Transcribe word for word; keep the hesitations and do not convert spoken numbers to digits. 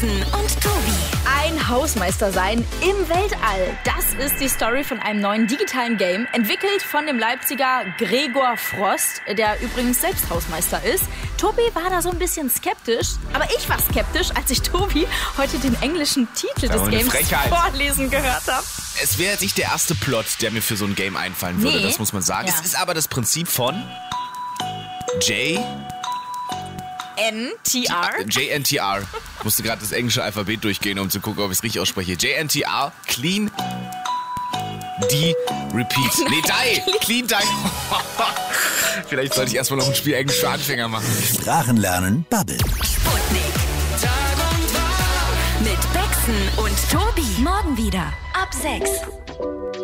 Becksen und Tobi. Ein Hausmeister sein im Weltall. Das ist die Story von einem neuen digitalen Game, entwickelt von dem Leipziger Gregor Frost, der übrigens selbst Hausmeister ist. Tobi war da so ein bisschen skeptisch, aber ich war skeptisch, als ich Tobi heute den englischen Titel des Games Frechheit. vorlesen gehört habe. Es wäre nicht der erste Plot, der mir für so ein Game einfallen würde, Nee. das muss man sagen. Ja. Es ist aber das Prinzip von J... N T R. J N T R. Ich musste gerade das englische Alphabet durchgehen, um zu gucken, ob ich es richtig ausspreche. J N T R, Clean, D, Repeat. Nee, Die, Clean, Die. Vielleicht sollte ich erstmal noch ein Spiel Englisch für Anfänger machen. Sprachenlernen Bubble. Sputnik. Mit Becksen und Tobi. Morgen wieder ab sechs.